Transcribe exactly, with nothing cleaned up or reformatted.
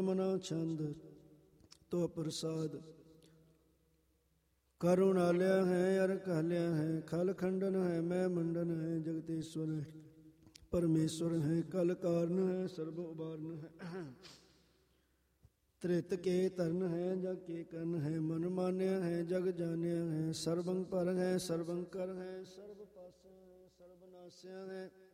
ਮਨਾ ਛੰਦ ਤੋ ਪ੍ਰਸਾਦ। ਕਰੁਣਾਲਿਆ ਹੈ ਅਰ ਕਾਲਿਆ ਹੈ, ਖਲ ਖੰਡਨ ਹੈ ਮੈਂ ਮੰਡਨ ਹੈ, ਜਗਤੇਸ਼ਵਰ ਹੈ ਪਰਮੇਸ਼ਵਰ ਹੈ, ਕਲ ਕਾਰਨ ਹੈ ਸਰਬ ਉਬਾਰਨ ਹੈ। ਤ੍ਰਿਤ ਕੇ ਤਰਨ ਹੈ ਜਗ ਕੇ ਕਰਨ ਹੈ, ਮਨ ਮਾਨਿਆ ਹੈ ਜਗ ਜਾਣਿਆ ਹੈ, ਸਰਬੰ ਪਰ ਹੈ ਸਰਬੰ ਕਰ ਹੈ, ਸਰਬ ਪਾਸਿਆ ਹੈ ਸਰਬ ਨਾਸਿਆ ਹੈ।